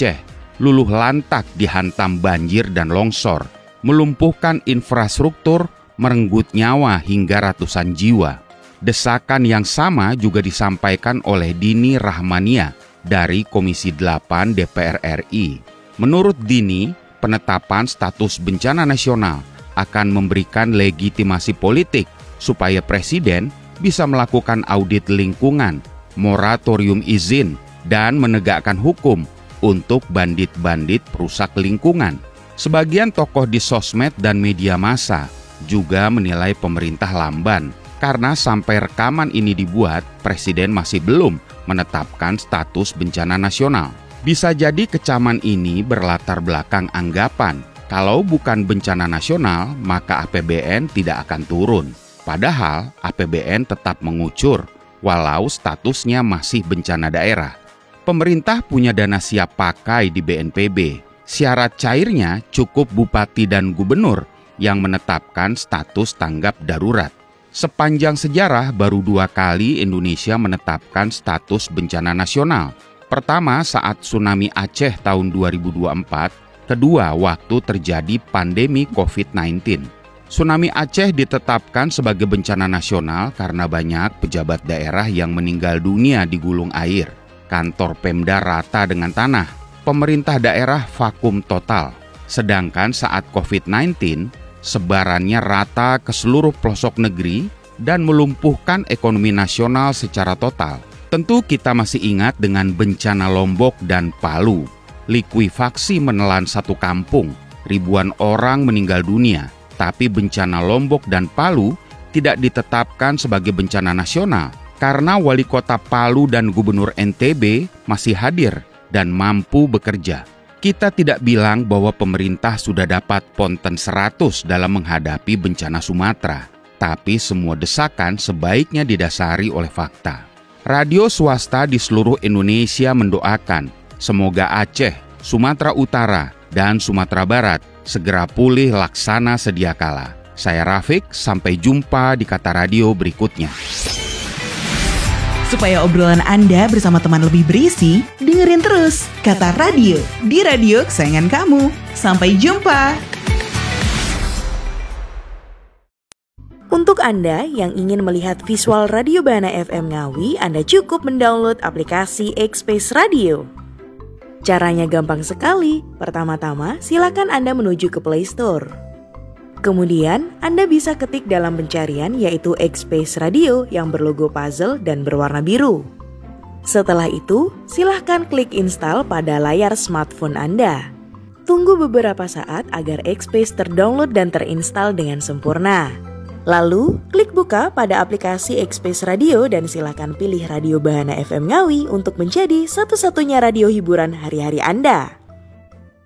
Aceh, luluh lantak dihantam banjir dan longsor, melumpuhkan infrastruktur, merenggut nyawa hingga ratusan jiwa. Desakan yang sama juga disampaikan oleh Dini Rahmania dari Komisi 8 DPR RI. Menurut Dini, penetapan status bencana nasional akan memberikan legitimasi politik supaya Presiden bisa melakukan audit lingkungan, moratorium izin, dan menegakkan hukum untuk bandit-bandit perusak lingkungan. Sebagian tokoh di sosmed dan media massa juga menilai pemerintah lamban karena sampai rekaman ini dibuat, Presiden masih belum menetapkan status bencana nasional. Bisa jadi kecaman ini berlatar belakang anggapan kalau bukan bencana nasional, maka APBN tidak akan turun. Padahal APBN tetap mengucur walau statusnya masih bencana daerah. Pemerintah punya dana siap pakai di BNPB. Syarat cairnya cukup bupati dan gubernur yang menetapkan status tanggap darurat. Sepanjang sejarah baru 2 kali Indonesia menetapkan status bencana nasional. Pertama saat tsunami Aceh tahun 2024, kedua waktu terjadi pandemi COVID-19. Tsunami Aceh ditetapkan sebagai bencana nasional karena banyak pejabat daerah yang meninggal dunia di gulung air. Kantor Pemda rata dengan tanah, pemerintah daerah vakum total. Sedangkan saat COVID-19, sebarannya rata ke seluruh pelosok negeri dan melumpuhkan ekonomi nasional secara total. Tentu kita masih ingat dengan bencana Lombok dan Palu. Likuifaksi menelan satu kampung, ribuan orang meninggal dunia. Tapi bencana Lombok dan Palu tidak ditetapkan sebagai bencana nasional karena wali kota Palu dan gubernur NTB masih hadir dan mampu bekerja. Kita tidak bilang bahwa pemerintah sudah dapat ponten 100 dalam menghadapi bencana Sumatera, tapi semua desakan sebaiknya didasari oleh fakta. Radio swasta di seluruh Indonesia mendoakan semoga Aceh, Sumatera Utara, dan Sumatera Barat segera pulih laksana sedia kala. Saya Rafiq, sampai jumpa di Kata Radio berikutnya. Supaya obrolan Anda bersama teman lebih berisi, dengerin terus Kata Radio di radio kesayangan kamu. Sampai jumpa! Untuk Anda yang ingin melihat visual Radio Bahana FM Ngawi, Anda cukup mendownload aplikasi X-Space Radio. Caranya gampang sekali. Pertama-tama, silakan Anda menuju ke Play Store. Kemudian, Anda bisa ketik dalam pencarian yaitu X-Space Radio yang berlogo puzzle dan berwarna biru. Setelah itu, silahkan klik install pada layar smartphone Anda. Tunggu beberapa saat agar X-Space terdownload dan terinstall dengan sempurna. Lalu, klik buka pada aplikasi X-Space Radio dan silakan pilih Radio Bahana FM Ngawi untuk menjadi satu-satunya radio hiburan hari-hari Anda.